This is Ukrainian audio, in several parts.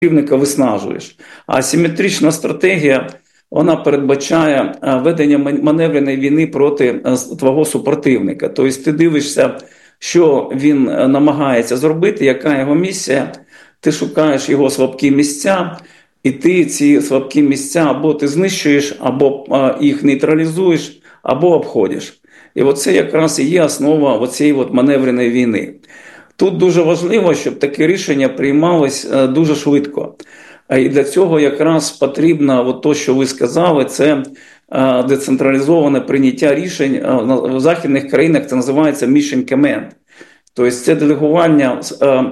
противника виснажуєш. А асиметрична стратегія, вона передбачає ведення маневреної війни проти твого супротивника. Тобто ти дивишся, що він намагається зробити, яка його місія, ти шукаєш його слабкі місця, і ти ці слабкі місця або ти знищуєш, або їх нейтралізуєш, або обходиш. І оце якраз і є основа цієї маневреної війни. Тут дуже важливо, щоб таке рішення приймалось дуже швидко. І для цього якраз потрібно, те, що ви сказали, це децентралізоване прийняття рішень. В західних країнах це називається Mission Command. Тобто це делегування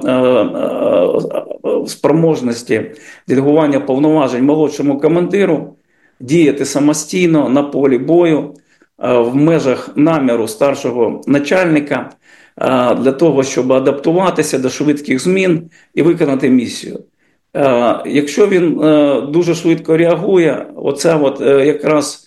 спроможності, делегування повноважень молодшому командиру, діяти самостійно на полі бою, в межах наміру старшого начальника, для того, щоб адаптуватися до швидких змін і виконати місію. Якщо він дуже швидко реагує, оця якраз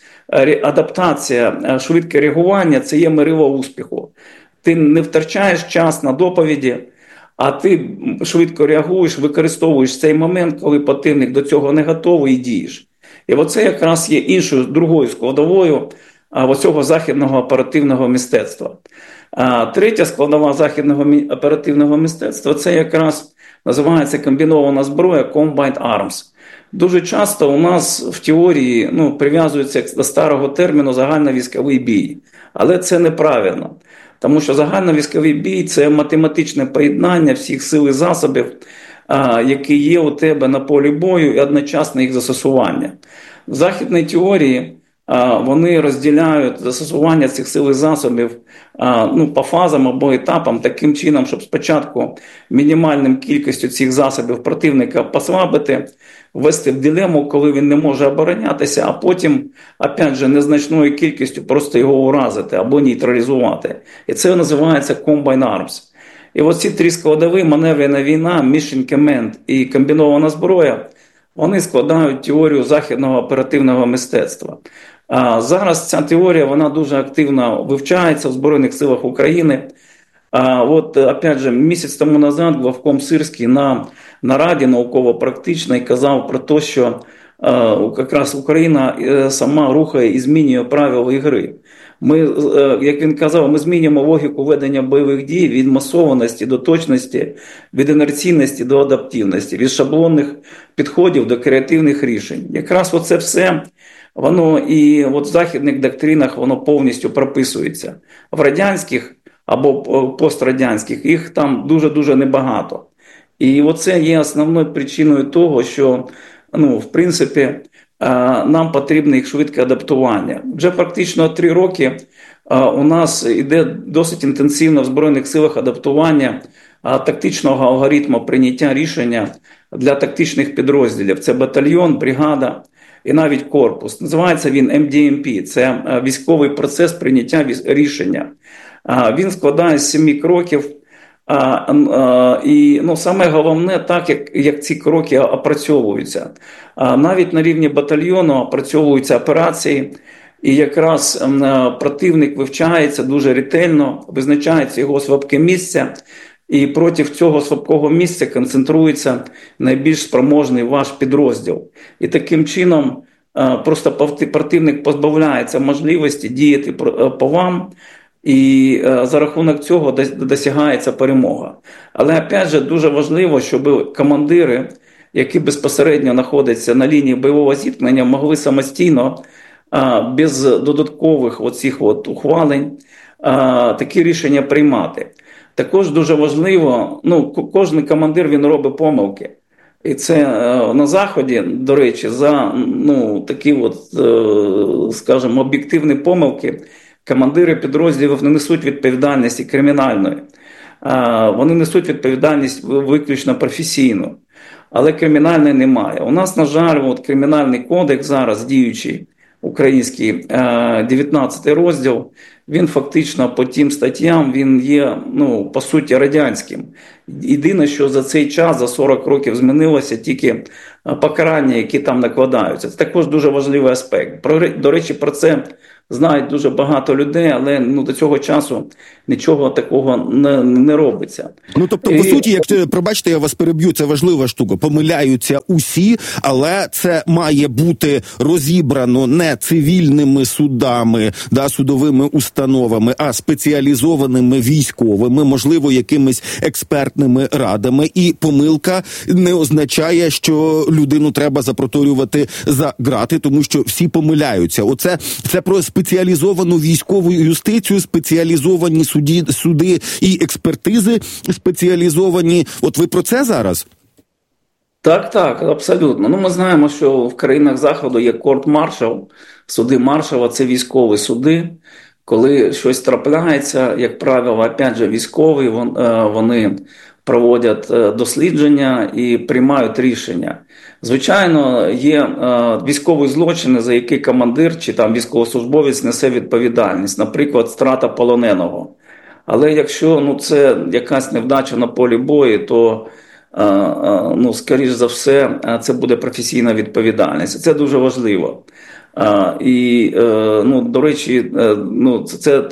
адаптація, швидке реагування – це є мириво успіху. Ти не втрачаєш час на доповіді, а ти швидко реагуєш, використовуєш цей момент, коли противник до цього не готовий, і дієш. І оце якраз є іншою, другою складовою оцього західного оперативного мистецтва. Третя складова західного оперативного мистецтва – це якраз називається комбінована зброя Combined Arms. Дуже часто у нас в теорії прив'язується до старого терміну загальновійськовий бій. Але це неправильно. Тому що загальновійськовий бій – це математичне поєднання всіх сил і засобів, які є у тебе на полі бою, і одночасне їх застосування. В західній теорії вони розділяють застосування цих сил і засобів по фазам або етапам таким чином, щоб спочатку мінімальним кількістю цих засобів противника послабити, ввести в дилему, коли він не може оборонятися, а потім, опять же, незначною кількістю просто його уразити або нейтралізувати. І це називається Combined Arms. І оці три складові – маневрена війна, Mission Command і комбінована зброя – вони складають теорію західного оперативного мистецтва. Зараз ця теорія, вона дуже активно вивчається в Збройних силах України. Опять же, місяць тому назад главком Сирський на нараді науково-практичній казав про те, що якраз Україна сама рухає і змінює правила ігри. Ми, як він казав, ми змінюємо логіку ведення бойових дій від масованості до точності, від інерційності до адаптивності, від шаблонних підходів до креативних рішень. Якраз оце все, воно і в західних доктринах воно повністю прописується. В радянських або пострадянських їх там дуже-дуже небагато. І оце є основною причиною того, що, в принципі, нам потрібне їх швидке адаптування. Вже практично 3 роки у нас йде досить інтенсивно в Збройних силах адаптування тактичного алгоритму прийняття рішення для тактичних підрозділів. Це батальйон, бригада і навіть корпус. Називається він МДМП. Це військовий процес прийняття рішення. Він складає з 7 кроків. І саме головне, так як ці кроки опрацьовуються. Навіть на рівні батальйону опрацьовуються операції, і якраз противник вивчається дуже ретельно, визначається його слабке місце, і проти цього слабкого місця концентрується найбільш спроможний ваш підрозділ. І таким чином просто противник позбавляється можливості діяти по вам, і за рахунок цього досягається перемога. Але, опять же, дуже важливо, щоб командири, які безпосередньо знаходяться на лінії бойового зіткнення, могли самостійно, без додаткових ухвалень, такі рішення приймати. Також дуже важливо, кожен командир, він робить помилки. І це на Заході, до речі, за такі скажімо, об'єктивні помилки командири підрозділів не несуть відповідальності кримінальної. Вони несуть відповідальність виключно професійну, але кримінальної немає. У нас, на жаль, кримінальний кодекс зараз діючий, український, 19 розділ, він фактично по тим статтям, він є, ну, по суті, радянським. Єдине, що за цей час, за 40 років змінилося тільки покарання, які там накладаються. Це також дуже важливий аспект. До речі, про це знають дуже багато людей, але ну, до цього часу нічого такого не робиться. Ну, тобто, по суті, як, пробачте, я вас переб'ю, це важлива штука. Помиляються усі, але це має бути розібрано не цивільними судами, да, судовими установами, а спеціалізованими військовими, можливо, якимись експертними радами. І помилка не означає, що людину треба запроторювати за ґрати, тому що всі помиляються. Це про спеціалізовану військову юстицію, спеціалізовані суди і експертизи спеціалізовані. От ви про це зараз? Так, абсолютно. Ну, ми знаємо, що в країнах Заходу є корт-маршал, суди маршала – це військові суди. Коли щось трапляється, як правило, опять же, військові, вони проводять дослідження і приймають рішення. Звичайно, є військові злочини, за які командир чи там військовослужбовець несе відповідальність, наприклад, страта полоненого. Але якщо ну, це якась невдача на полі бою, то, ну, скоріш за все, це буде професійна відповідальність. Це дуже важливо. І, ну, до речі, ну,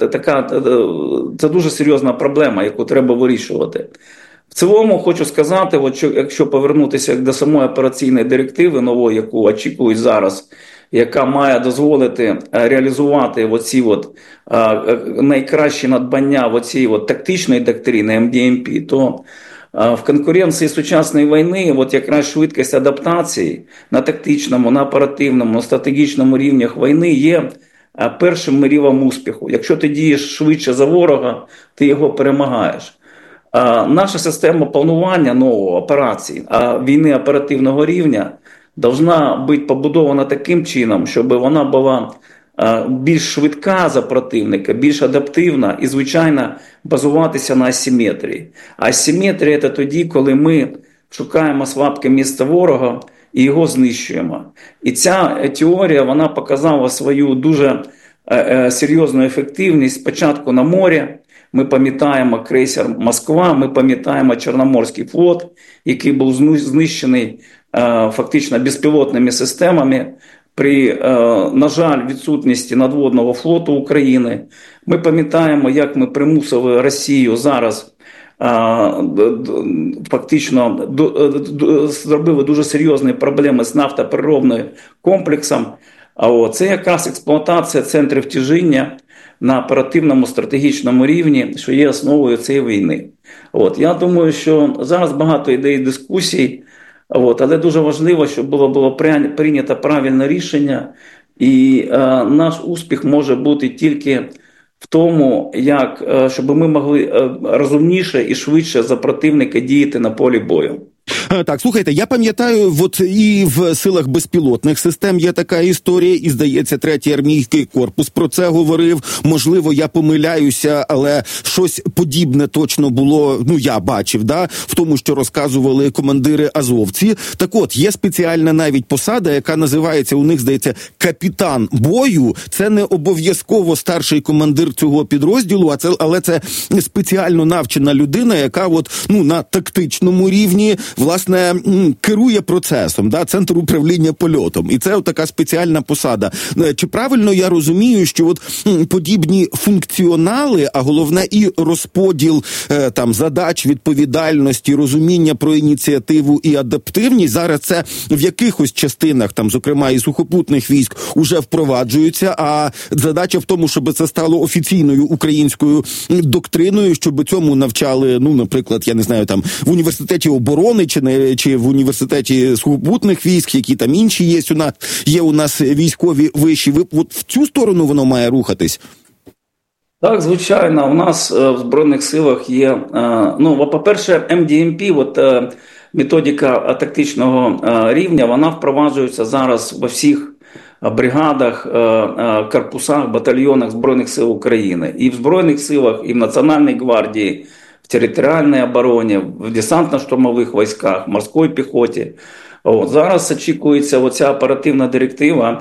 це дуже серйозна проблема, яку треба вирішувати. В цілому хочу сказати, от, що якщо повернутися до самої операційної директиви нової, яку очікують зараз, яка має дозволити реалізувати оці от, найкращі надбання оцієї от тактичної доктрини МДМП, то в конкуренції сучасної війни от якраз швидкість адаптації на тактичному, на оперативному, на стратегічному рівнях війни є першим мірилом успіху. Якщо ти дієш швидше за ворога, ти його перемагаєш. Наша система планування нового операцій, війни оперативного рівня должна бути побудована таким чином, щоб вона була більш швидка за противника, більш адаптивна і, звичайно, базуватися на асиметрії. А асиметрія – це тоді, коли ми шукаємо слабке місце ворога і його знищуємо. І ця теорія, вона показала свою дуже серйозну ефективність спочатку на морі. Ми пам'ятаємо крейсер «Москва», ми пам'ятаємо Чорноморський флот, який був знищений фактично безпілотними системами при, на жаль, відсутності надводного флоту України. Ми пам'ятаємо, як ми примусили Росію зараз, фактично зробили дуже серйозні проблеми з нафтопереробним комплексом. Це якраз експлуатація центрів тяжіння на оперативному стратегічному рівні, що є основою цієї війни. Я думаю, що зараз багато ідей дискусій, але дуже важливо, щоб було прийнято правильне рішення, і наш успіх може бути тільки в тому, щоб ми могли розумніше і швидше за противника діяти на полі бою. Так, слухайте, я пам'ятаю, от і в силах безпілотних систем є така історія, і, здається, 3-й армійський корпус про це говорив. Можливо, я помиляюся, але щось подібне точно було, я бачив, в тому, що розказували командири азовці. Так от, є спеціальна навіть посада, яка називається, у них, здається, капітан бою. Це не обов'язково старший командир цього підрозділу, але це спеціально навчена людина, яка на тактичному рівні, власне, керує процесом, центр управління польотом. І це така спеціальна посада. Чи правильно я розумію, що подібні функціонали, а головне і розподіл задач, відповідальності, розуміння про ініціативу і адаптивність, зараз це в якихось частинах, зокрема і сухопутних військ, уже впроваджуються, а задача в тому, щоб це стало офіційною українською доктриною, щоб цьому навчали, наприклад, я не знаю, в університеті оборони чи в університеті сухопутних військ, які там інші є у нас військові виші. В цю сторону воно має рухатись? Так, звичайно. У нас в Збройних силах є, по-перше, МДМП, методика тактичного рівня, вона впроваджується зараз во всіх бригадах, корпусах, батальйонах Збройних сил України. І в Збройних силах, і в Національній гвардії, в територіальній обороні, в десантно-штурмових військах, в морській піхоті. Зараз очікується оця оперативна директива,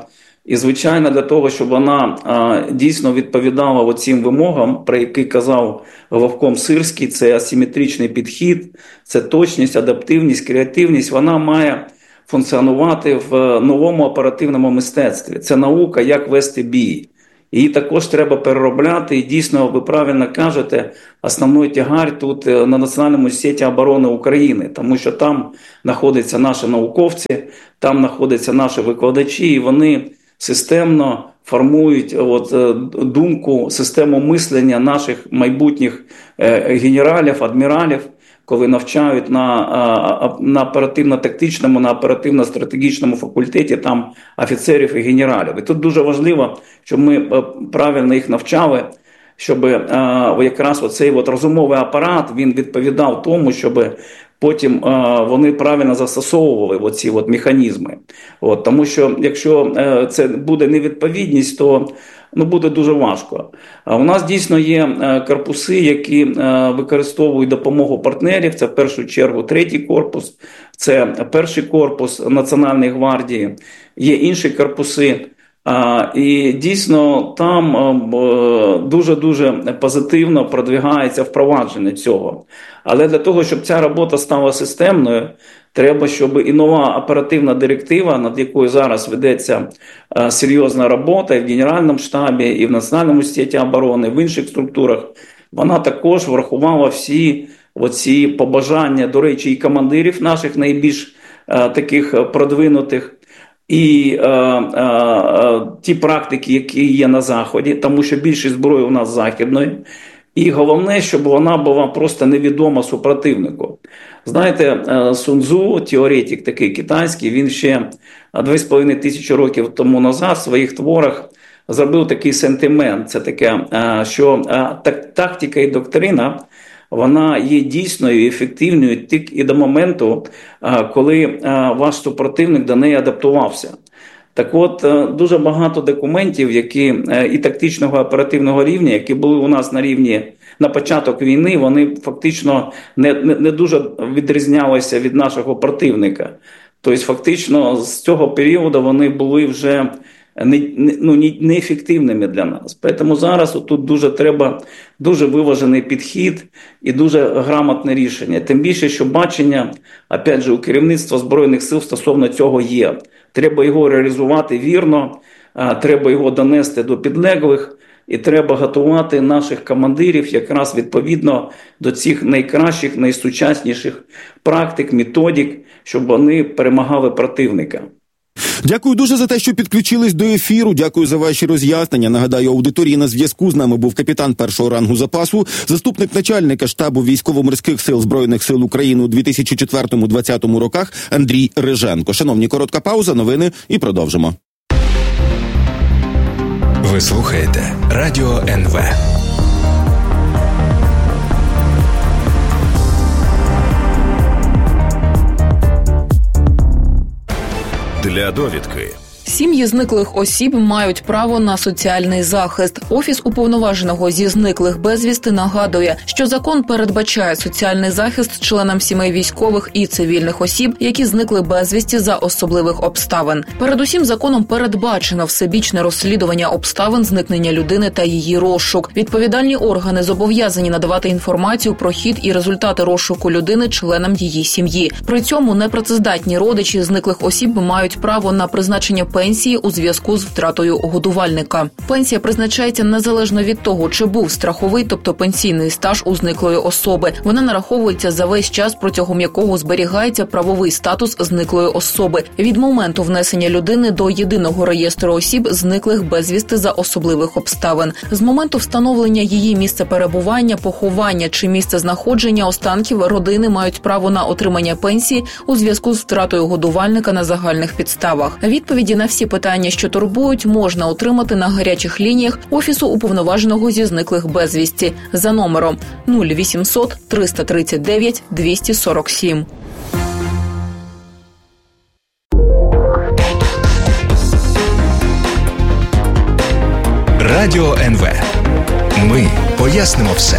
І, звичайно, для того, щоб вона дійсно відповідала оцим вимогам, про які казав главком Сирський, це асиметричний підхід, це точність, адаптивність, креативність, вона має функціонувати в новому оперативному мистецтві. Це наука, як вести бій. Її також треба переробляти, і дійсно, ви правильно кажете, основний тягар тут на Національному університеті оборони України, тому що там знаходяться наші науковці, там знаходяться наші викладачі, і вони системно формують думку, систему мислення наших майбутніх генералів, адміралів, коли навчають на оперативно-тактичному, на оперативно-стратегічному факультеті там офіцерів і генералів. І тут дуже важливо, щоб ми правильно їх навчали, щоб якраз оцей розумовий апарат, він відповідав тому, щоб потім вони правильно застосовували оці механізми. Тому що якщо це буде невідповідність, то буде дуже важко. У нас дійсно є корпуси, які використовують допомогу партнерів. Це в першу чергу 3-й корпус, це 1-й корпус Національної гвардії, є інші корпуси. І дійсно там дуже-дуже позитивно продвигається впровадження цього. Але для того, щоб ця робота стала системною, треба, щоб і нова оперативна директива, над якою зараз ведеться серйозна робота і в Генеральному штабі, і в Національному університеті оборони, і в інших структурах, вона також врахувала всі оці побажання, до речі, і командирів наших найбільш таких продвинутих, і ті практики, які є на Заході, тому що більшість зброї у нас західної. І головне, щоб вона була просто невідома супротивнику. Знаєте, Сун Цзу, теоретик такий китайський, він ще 2500 років тому назад в своїх творах зробив такий сентимент. Це таке, що тактика і доктрина, вона є дійсною і ефективною тільки і до моменту, коли ваш супротивник до неї адаптувався. Так от, дуже багато документів, які і тактичного оперативного рівня, які були у нас на рівні на початок війни, вони фактично не дуже відрізнялися від нашого противника. Тобто, фактично, з цього періоду вони були вже неефективними для нас. Тому зараз тут дуже треба дуже виважений підхід і дуже грамотне рішення. Тим більше, що бачення, опять же, у керівництва Збройних сил стосовно цього є. Треба його реалізувати вірно, треба його донести до підлеглих, і треба готувати наших командирів якраз відповідно до цих найкращих, найсучасніших практик, методик, щоб вони перемагали противника. Дякую дуже за те, що підключились до ефіру. Дякую за ваші роз'яснення. Нагадаю, аудиторії на зв'язку з нами був капітан 1-го рангу запасу, заступник начальника штабу Військово-морських сил Збройних сил України у 2004-2020 роках Андрій Риженко. Шановні, коротка пауза, новини і продовжимо. Ви слухаєте Радіо НВ. Для довідки. Сім'ї зниклих осіб мають право на соціальний захист. Офіс уповноваженого зі зниклих безвісти нагадує, що закон передбачає соціальний захист членам сімей військових і цивільних осіб, які зникли безвісті за особливих обставин. Передусім, законом передбачено всебічне розслідування обставин зникнення людини та її розшук. Відповідальні органи зобов'язані надавати інформацію про хід і результати розшуку людини членам її сім'ї. При цьому непрацездатні родичі зниклих осіб мають право на призначення пенсії у зв'язку з втратою годувальника. Пенсія призначається незалежно від того, чи був страховий, тобто пенсійний стаж у зниклої особи. Вона нараховується за весь час, протягом якого зберігається правовий статус зниклої особи від моменту внесення людини до єдиного реєстру осіб, зниклих безвісти за особливих обставин. З моменту встановлення її місця перебування, поховання чи місця знаходження останків родини мають право на отримання пенсії у зв'язку з втратою годувальника на загальних підставах. Відповіді на всі питання, що турбують, можна отримати на гарячих лініях Офісу уповноваженого зі зниклих безвісті за номером 0800 339 247. Радіо НВ. Ми пояснимо все.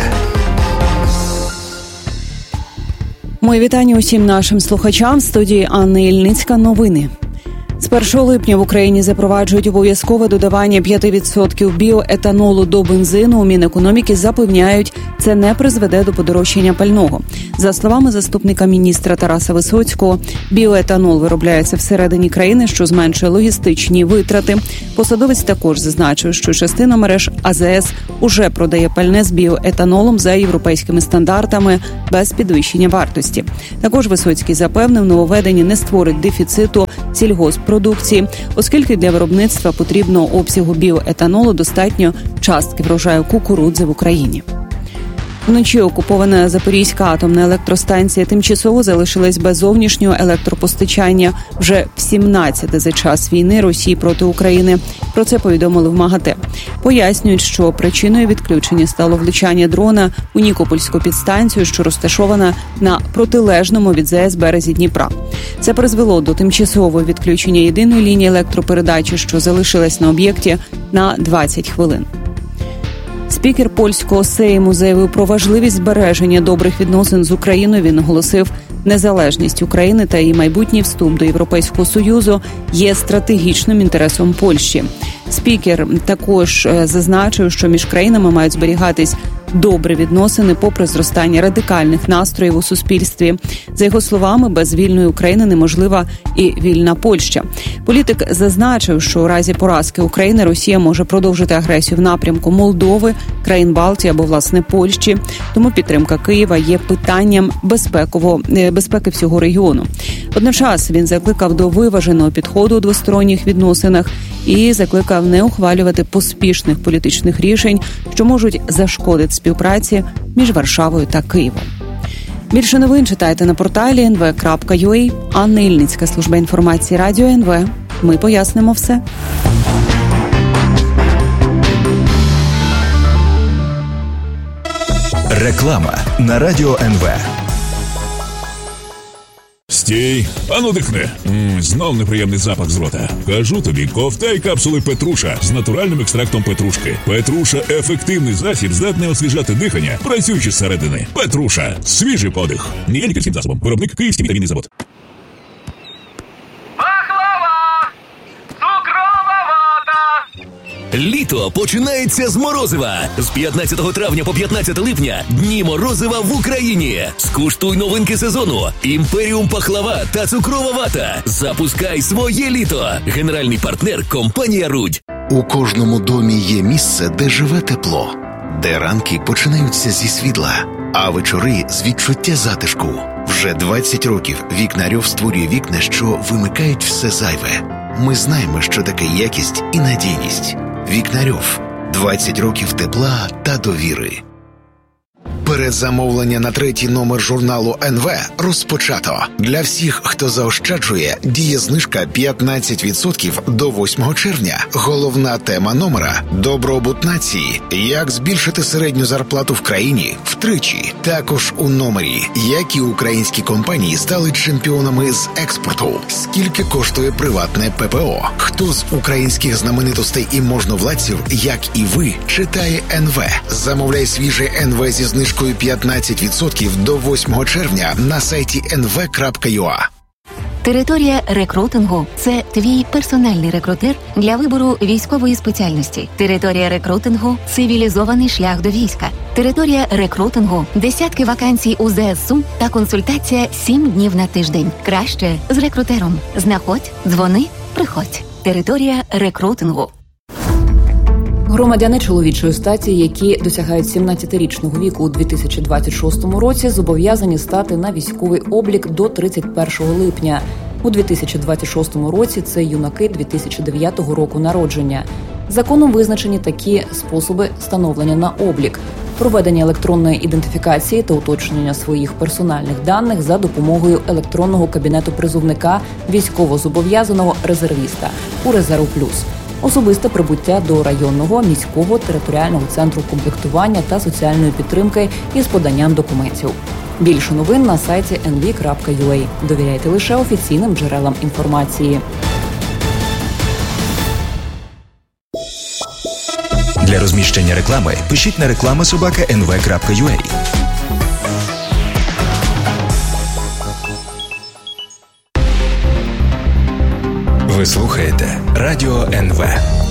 Мої вітання усім нашим слухачам. В студії Анна Ільницька. Новини. З 1 липня в Україні запроваджують обов'язкове додавання 5% біоетанолу до бензину. У Мінекономіки запевняють, це не призведе до подорожчання пального. За словами заступника міністра Тараса Висоцького, біоетанол виробляється всередині країни, що зменшує логістичні витрати. Посадовець також зазначив, що частина мереж АЗС уже продає пальне з біоетанолом за європейськими стандартами без підвищення вартості. Також Висоцький запевнив, нововведення не створить дефіциту сільгосппродукції, оскільки для виробництва потрібного обсягу біоетанолу достатньо частки врожаю кукурудзи в Україні. Вночі окупована Запорізька атомна електростанція тимчасово залишилась без зовнішнього електропостачання вже в 17-те за час війни Росії проти України. Про це повідомили в МАГАТЕ. Пояснюють, що причиною відключення стало влучання дрона у Нікопольську підстанцію, що розташована на протилежному від ЗАЕС березі Дніпра. Це призвело до тимчасового відключення єдиної лінії електропередачі, що залишилась на об'єкті на 20 хвилин. Спікер польського Сейму заявив про важливість збереження добрих відносин з Україною. Він оголосив, незалежність України та її майбутній вступ до Європейського Союзу є стратегічним інтересом Польщі. Спікер також зазначив, що між країнами мають зберігатись добрі відносини попри зростання радикальних настроїв у суспільстві. За його словами, без вільної України неможлива і вільна Польща. Політик зазначив, що у разі поразки України Росія може продовжити агресію в напрямку Молдови, країн Балтії або, власне, Польщі. Тому підтримка Києва є питанням безпеки всього регіону. Водночас він закликав до виваженого підходу у двосторонніх відносинах і закликав не ухвалювати поспішних політичних рішень, що можуть зашкодити співпраці між Варшавою та Києвом. Більше новин читайте на порталі nv.ua. Анна Ільницька, служба інформації Радіо НВ. Ми пояснимо все. Реклама на Радіо НВ. Стій, ану дихни. Знов неприємний запах з рота. Кажу тобі, ковтай капсули Петруша з натуральним екстрактом петрушки. Петруша – ефективний засіб, здатний освіжати дихання, працюючи зсередини. Петруша – свіжий подих. Не є лікарським засобом. Виробник Київський вітамінний завод. Літо починається з морозива. З 15 травня по 15 липня Дні морозива в Україні. Скуштуй новинки сезону. Імперіум пахлава та цукрова вата. Запускай своє літо. Генеральний партнер – компанія «Рудь». У кожному домі є місце, де живе тепло. Де ранки починаються зі світла, а вечори з відчуття затишку. Вже 20 років Вікнарьов створює вікна, що вимикають все зайве. Ми знаємо, що таке якість і надійність. Вікнарьов. 20 років тепла та довіри. Передзамовлення на 3-й номер журналу НВ розпочато. Для всіх, хто заощаджує, діє знижка 15% до 8 червня. Головна тема номера – добробут нації. Як збільшити середню зарплату в країні втричі. Також у номері, які українські компанії стали чемпіонами з експорту. Скільки коштує приватне ППО. Хто з українських знаменитостей і можновладців, як і ви, читає НВ. Замовляй свіже НВ зі знижкою 15% до 8 червня на сайті nv.ua. Територія рекрутингу – це твій персональний рекрутер для вибору військової спеціальності. Територія рекрутингу – цивілізований шлях до війська. Територія рекрутингу – десятки вакансій у ЗСУ та консультація 7 днів на тиждень. Краще з рекрутером. Знаходь, дзвони, приходь. Територія рекрутингу. Громадяни чоловічої статі, які досягають 17-річного віку у 2026 році, зобов'язані стати на військовий облік до 31 липня. У 2026 році це юнаки 2009 року народження. Законом визначені такі способи становлення на облік: проведення електронної ідентифікації та уточнення своїх персональних даних за допомогою електронного кабінету призовника військовозобов'язаного резервіста у «Резерв Плюс», особисте прибуття до районного, міського, територіального центру комплектування та соціальної підтримки із поданням документів. Більше новин на сайті nv.ua. Довіряйте лише офіційним джерелам інформації. Для розміщення реклами пишіть на reklama@nv.ua. Ви слухаєте Радіо НВ.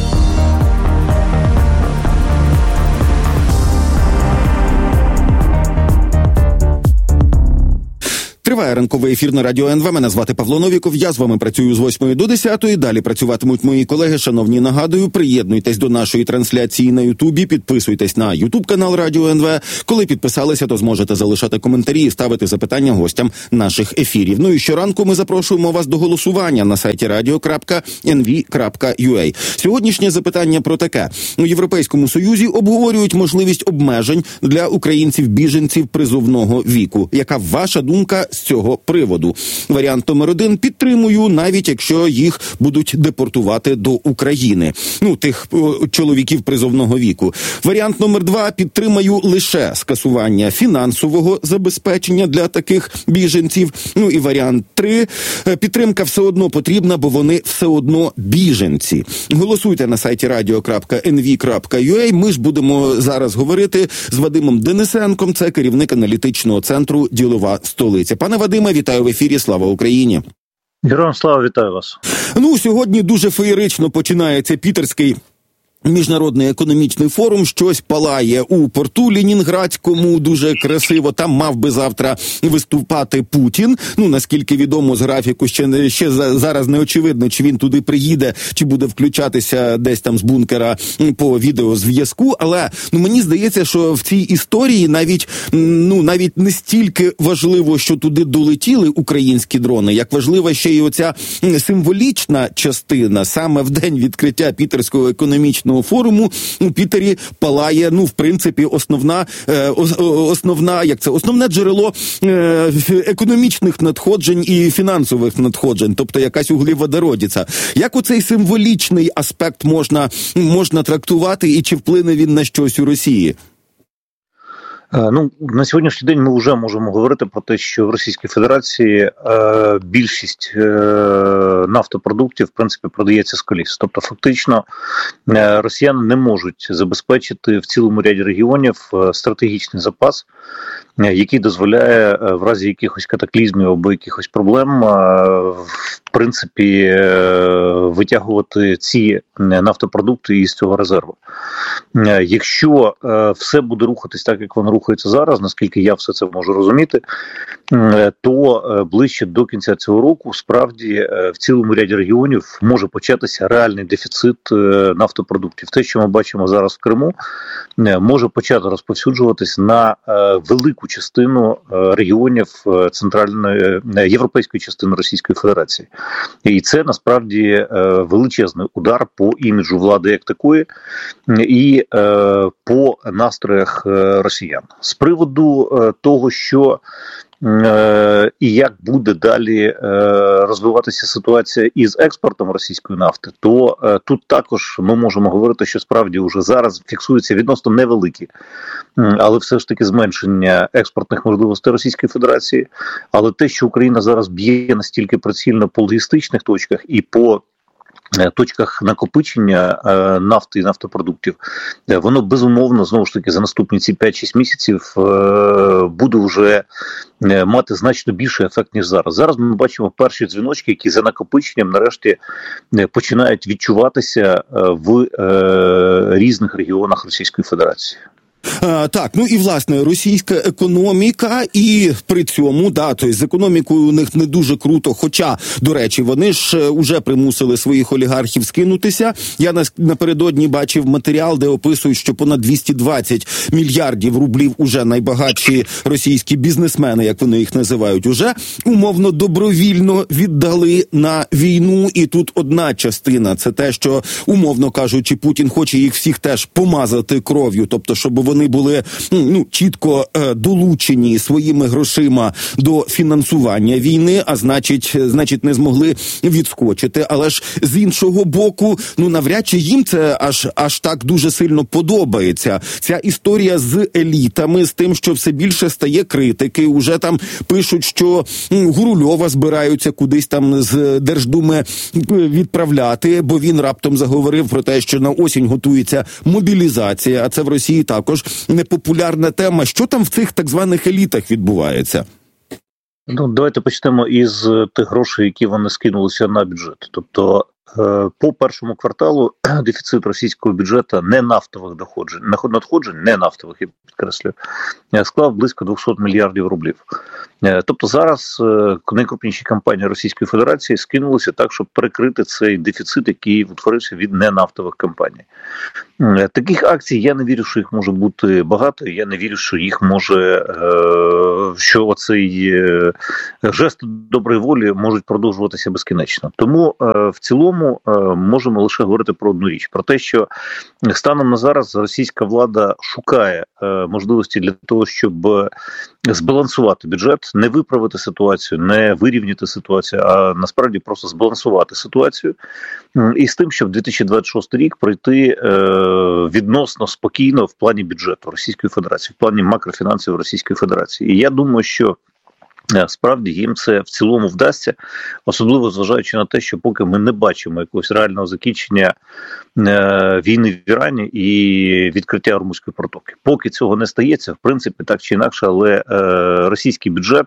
Триває ранковий ефір на Радіо НВ. Мене звати Павло Новіков. Я з вами працюю з 8 до 10. Далі працюватимуть мої колеги. Шановні, нагадую, приєднуйтесь до нашої трансляції на Ютубі, підписуйтесь на Ютуб-канал Радіо НВ. Коли підписалися, то зможете залишати коментарі і ставити запитання гостям наших ефірів. Ну і щоранку ми запрошуємо вас до голосування на сайті radio.nv.ua. Сьогоднішнє запитання про таке. У Європейському Союзі обговорюють можливість обмежень для українців-біженців призовного віку. Яка ваша думка з цього приводу? Варіант номер 1 – підтримую, навіть якщо їх будуть депортувати до України. Тих чоловіків призовного віку. Варіант номер 2 – підтримаю лише скасування фінансового забезпечення для таких біженців. І варіант 3 – підтримка все одно потрібна, бо вони все одно біженці. Голосуйте на сайті radio.nv.ua. Ми ж будемо зараз говорити з Вадимом Денисенком, це керівник аналітичного центру «Ділова столиця». Пане Вадиме, вітаю в ефірі. Слава Україні! Героям слава, вітаю вас. Сьогодні дуже феєрично починається Пітерський Міжнародний економічний форум. Щось палає у порту Ленінградському, дуже красиво. Там мав би завтра виступати Путін. Наскільки відомо з графіку, ще зараз не очевидно, чи він туди приїде, чи буде включатися десь там з бункера по відеозв'язку. Але мені здається, що в цій історії навіть не стільки важливо, що туди долетіли українські дрони, як важлива ще й оця символічна частина. Саме в день відкриття Пітерського економічного форуму у Пітері палає, в принципі, основне джерело економічних надходжень і фінансових надходжень, тобто якась углеводородиця. Як оцей символічний аспект можна трактувати і чи вплине він на щось у Росії? На сьогоднішній день ми вже можемо говорити про те, що в Російській Федерації більшість нафтопродуктів, в принципі, продається з коліс. Тобто, фактично, росіяни не можуть забезпечити в цілому ряді регіонів стратегічний запас, який дозволяє в разі якихось катаклізмів або якихось проблем, в принципі, витягувати ці нафтопродукти із цього резерву. Якщо все буде рухатись так, як воно рухається зараз, наскільки я все це можу розуміти, то ближче до кінця цього року справді в цілому ряді регіонів може початися реальний дефіцит нафтопродуктів. Те, що ми бачимо зараз в Криму, може почати розповсюджуватись на велику частину регіонів центральної європейської частини Російської Федерації. І це насправді величезний удар по іміджу влади як такої і по настроях росіян. З приводу того, що і як буде далі розвиватися ситуація із експортом російської нафти, то тут також ми можемо говорити, що справді вже зараз фіксуються відносно невеликі, але все ж таки зменшення експортних можливостей Російської Федерації. Але те, що Україна зараз б'є настільки прицільно по логістичних точках і по точках накопичення нафти і нафтопродуктів, воно безумовно, знову ж таки, за наступні ці 5-6 місяців буде вже мати значно більший ефект, ніж зараз. Зараз ми бачимо перші дзвіночки, які за накопиченням нарешті починають відчуватися в різних регіонах Російської Федерації. Так, і власне російська економіка, і при цьому, тобто з економікою у них не дуже круто, хоча, до речі, вони ж уже примусили своїх олігархів скинутися. Я напередодні бачив матеріал, де описують, що понад 220 мільярдів рублів уже найбагатші російські бізнесмени, як вони їх називають, уже умовно добровільно віддали на війну. І тут одна частина – це те, що, умовно кажучи, Путін хоче їх всіх теж помазати кров'ю, тобто, щоб вони були чітко долучені своїми грошима до фінансування війни, а значить не змогли відскочити. Але ж з іншого боку, навряд чи їм це аж так дуже сильно подобається. Ця історія з елітами, з тим, що все більше стає критики. Уже там пишуть, що Гурульова збираються кудись там з Держдуми відправляти, бо він раптом заговорив про те, що на осінь готується мобілізація, а це в Росії також непопулярна тема. Що там в цих так званих елітах відбувається? Давайте почнемо із тих грошей, які вони скинулися на бюджет. Тобто по першому кварталу дефіцит російського бюджету не нафтових надходжень, не нафтових, я підкреслюю, склав близько 200 мільярдів рублів. Тобто зараз найкрупніші компанії Російської Федерації скинулися так, щоб перекрити цей дефіцит, який утворився від ненафтових компаній. Таких акцій я не вірю, що їх може бути багато, я не вірю, що їх може, що оцей жест доброї волі можуть продовжуватися безкінечно. Тому в цілому можемо лише говорити про одну річ, про те, що станом на зараз російська влада шукає можливості для того, щоб збалансувати бюджет, не виправити ситуацію, не вирівняти ситуацію, а насправді просто збалансувати ситуацію. І з тим, щоб 2026 рік пройти відносно спокійно в плані бюджету Російської Федерації, в плані макрофінансів Російської Федерації. І я думаю, що справді їм це в цілому вдасться, особливо зважаючи на те, що поки ми не бачимо якогось реального закінчення війни в Ірані і відкриття Ормузької протоки. Поки цього не стається, в принципі, так чи інакше, але російський бюджет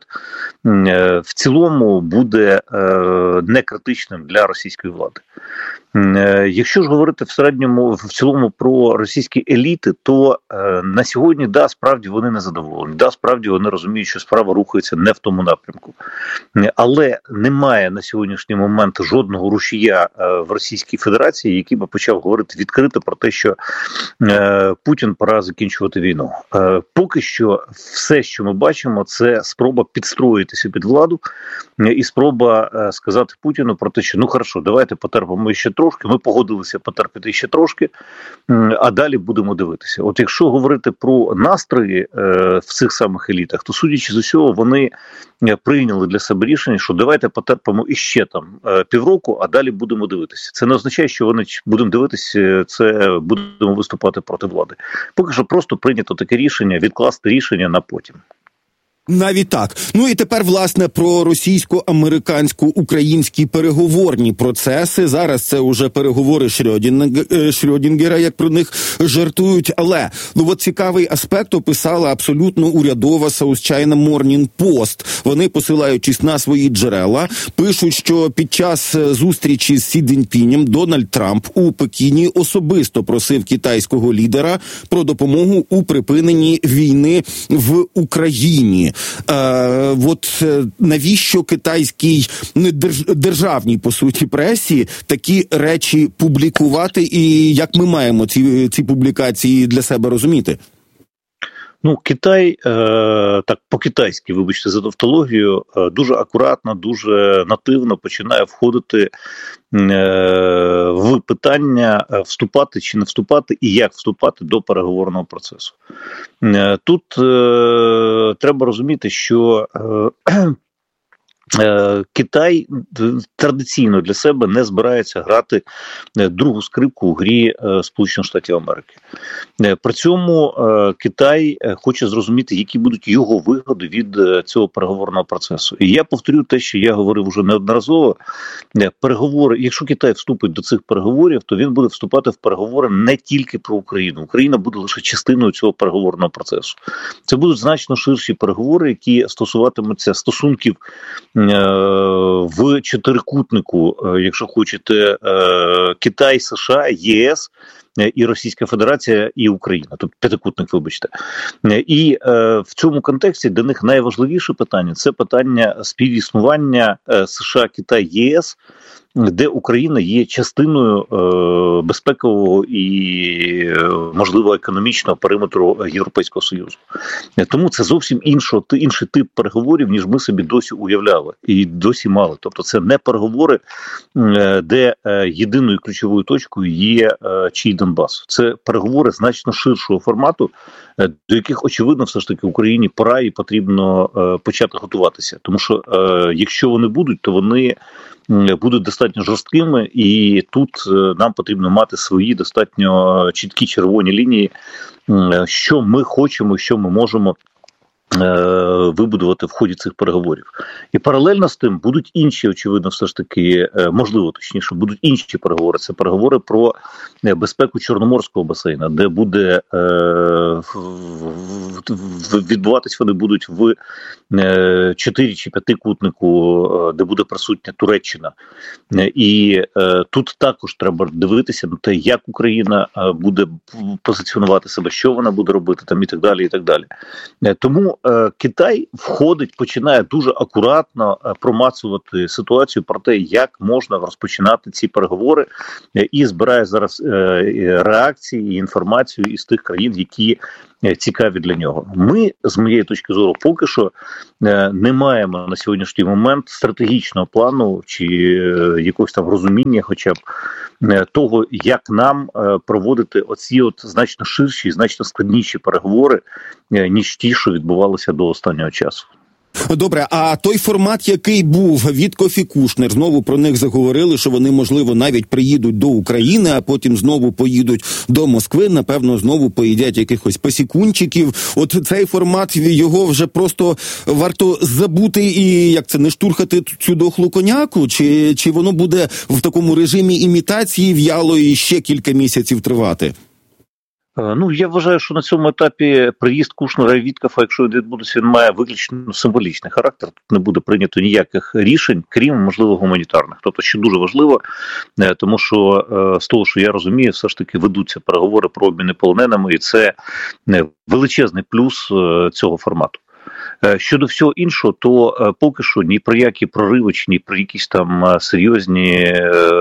в цілому буде не критичним для російської влади. Якщо ж говорити в цілому про російські еліти, то на сьогодні, да, справді вони не задоволені, да, справді вони розуміють, що справа рухається не в тому напрямку. Але немає на сьогоднішній момент жодного рушія в Російській Федерації, який би почав говорити відкрито про те, що Путін пора закінчувати війну. Поки що все, що ми бачимо, це спроба підстроїтися під владу і спроба сказати Путіну про те, що ну хорошо, давайте потерпимо ще трошки, ми погодилися потерпіти ще трошки, а далі будемо дивитися. От якщо говорити про настрої в цих самих елітах, то судячи з усього, вони прийняли для себе рішення, що давайте потерпимо іще там півроку, а далі будемо дивитися. Це не означає, що вони будемо дивитися, це будемо виступати проти влади. Поки що просто прийнято таке рішення, відкласти рішення на потім. Навіть так. Ну і тепер, власне, про російсько-американсько-українські переговорні процеси. Зараз це уже переговори Шрёдінгера, як про них жартують. Але, ну от цікавий аспект описала абсолютно урядова South China Morning Post. Вони, посилаючись на свої джерела, пишуть, що під час зустрічі з Сі Цзіньпінем Дональд Трамп у Пекіні особисто просив китайського лідера про допомогу у припиненні війни в Україні. От навіщо китайській державній, по суті, пресі такі речі публікувати, і як ми маємо ці публікації для себе розуміти? Ну, Китай, так по-китайськи, вибачте за тавтологію, дуже акуратно, дуже нативно починає входити в питання вступати чи не вступати і як вступати до переговорного процесу. Тут треба розуміти, що Китай традиційно для себе не збирається грати другу скрипку у грі Сполучених Штатів Америки. При цьому Китай хоче зрозуміти, які будуть його вигоди від цього переговорного процесу. І я повторю те, що я говорив уже неодноразово. Переговори, якщо Китай вступить до цих переговорів, то він буде вступати в переговори не тільки про Україну. Україна буде лише частиною цього переговорного процесу. Це будуть значно ширші переговори, які стосуватимуться стосунків в чотирикутнику, якщо хочете, Китай, США, ЄС і Російська Федерація і Україна, тобто п'ятикутник, вибачте. І в цьому контексті для них найважливіше питання – це питання співіснування США, Китай, ЄС, де Україна є частиною безпекового і, можливо, економічного периметру Європейського Союзу. Тому це зовсім інший тип переговорів, ніж ми собі досі уявляли і досі мали. Тобто це не переговори, де єдиною ключовою точкою є чий Донбас. Це переговори значно ширшого формату, до яких, очевидно, все ж таки Україні пора і потрібно почати готуватися. Тому що якщо вони будуть, то вони будуть достатньо жорсткими, і тут нам потрібно мати свої достатньо чіткі червоні лінії, що ми хочемо, що ми можемо вибудувати в ході цих переговорів. І паралельно з тим будуть інші, очевидно, все ж таки, можливо, точніше, будуть інші переговори. Це переговори про безпеку Чорноморського басейну, де буде відбуватись вони будуть в 4 чи 5-кутнику, де буде присутня Туреччина. І тут також треба дивитися на те, як Україна буде позиціонувати себе, що вона буде робити там і так далі, і так далі. Тому Китай починає дуже акуратно промацувати ситуацію про те, як можна розпочинати ці переговори, і збирає зараз реакції і інформацію із тих країн, які цікаві для нього. Ми, з моєї точки зору, поки що не маємо на сьогоднішній момент стратегічного плану чи якогось там розуміння хоча б того, як нам проводити оці значно ширші, значно складніші переговори, ніж ті, що відбувалися до останнього часу. Добре, а той формат, який був, Вітков і Кушнер, знову про них заговорили, що вони, можливо, навіть приїдуть до України, а потім знову поїдуть до Москви, напевно, знову поїдять якихось посікунчиків. От цей формат, його вже просто варто забути і, як це, не штурхати цю дохлу коняку? Чи воно буде в такому режимі імітації в'ялої ще кілька місяців тривати? Я вважаю, що на цьому етапі приїзд Кушнера і Віткофа, якщо відбудеться, він має виключно символічний характер. Тут не буде прийнято ніяких рішень, крім, можливо, гуманітарних. Тобто, що дуже важливо, тому що, з того, що я розумію, все ж таки ведуться переговори про обміни полоненими, і це величезний плюс цього формату. Щодо всього іншого, то поки що ні про які прориви, чи ні про якісь там серйозні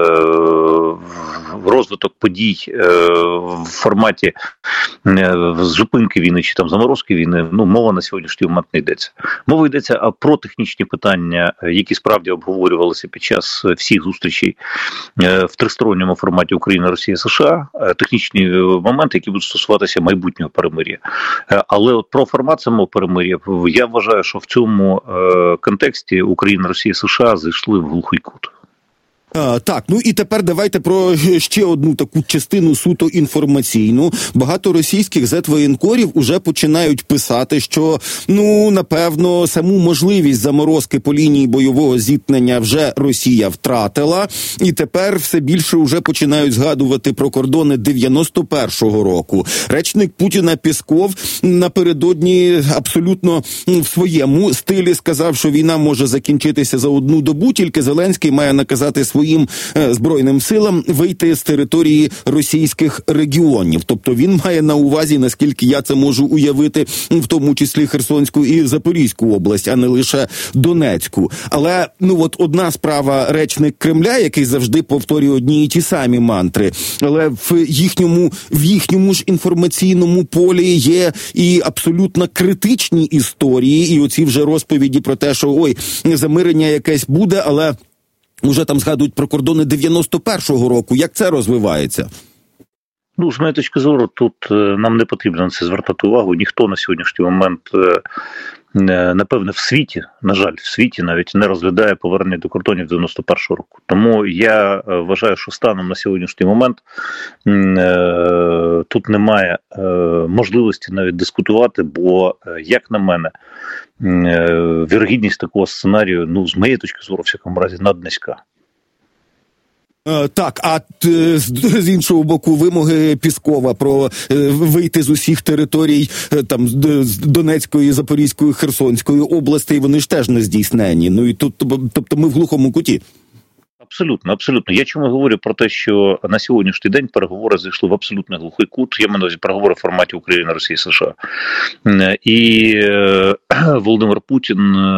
розвиток подій в форматі зупинки війни чи там заморозки війни, мова на сьогоднішній момент не йдеться. Мова йдеться про технічні питання, які справді обговорювалися під час всіх зустрічей в тристоронньому форматі Україна, Росія, США, технічні моменти, які будуть стосуватися майбутнього перемир'я. Але от про формат самого перемир'я, я вважаю, що в цьому контексті Україна, Росія, США зайшли в глухий кут. Так, і тепер давайте про ще одну таку частину суто інформаційну. Багато російських зет-воєнкорів уже починають писати, що, напевно, саму можливість заморозки по лінії бойового зіткнення вже Росія втратила, і тепер все більше вже починають згадувати про кордони 91-го року. Речник Путіна Пєсков напередодні абсолютно в своєму стилі сказав, що війна може закінчитися за одну добу, тільки Зеленський має наказати своїм Збройним силам вийти з території російських регіонів. Тобто він має на увазі, наскільки я це можу уявити, в тому числі Херсонську і Запорізьку область, а не лише Донецьку. Але, одна справа речник Кремля, який завжди повторює одні і ті самі мантри, але в їхньому ж інформаційному полі є і абсолютно критичні історії, і оці вже розповіді про те, що замирення якесь буде, але уже там згадують про кордони 91-го року. Як це розвивається? З моєї точки зору, тут нам не потрібно на це звертати увагу. Ніхто на сьогоднішній момент, напевне, в світі, на жаль, в світі навіть не розглядає повернення до кордонів 91-го року. Тому я вважаю, що станом на сьогоднішній момент тут немає можливості навіть дискутувати, бо, як на мене, вірогідність такого сценарію, з моєї точки зору, в всякому разі, наднизька. Так, а з іншого боку, вимоги Пєскова про вийти з усіх територій там з Донецької, Запорізької, Херсонської областей, вони ж теж не здійснені. І тут, тобто ми в глухому куті. Абсолютно, абсолютно. Я чому говорю про те, що на сьогоднішній день переговори зайшли в абсолютно глухий кут. Я маю на увазі переговори в форматі Україна, Росія, США. І Володимир Путін,